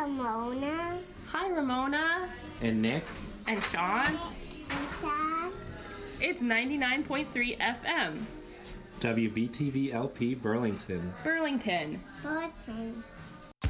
Ramona. Hi, Ramona. And Nick. And Sean. And Sean. It's 99.3 FM. WBTV LP Burlington. Burlington. Burton.